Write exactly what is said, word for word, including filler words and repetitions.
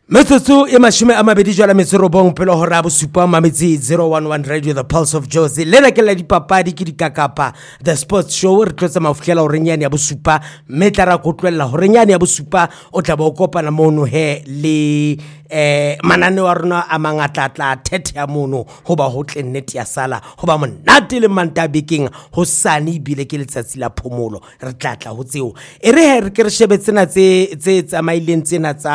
Metsotso e mashome a mabedi jwala metsorobong pele ho ra bosupa mametsi zero one one Radio The Pulse of Jozi lena ke la dipapadi ke dikakapa The Sports Show re tlotsa mafukela ho renyane ya bosupa metara go tlwella ho renyane ya bosupa o tla ba o kopana mono he le eh manane wa rona a mangatlatla thethe ya mono ho ba ho tle nnete ya sala ho ba monate le mantabekeng ho sane bile ke letsatsi la phomolo re tlatla ho tseo e re he re ke re shebetsena tse tse tsamaileng tsena tsa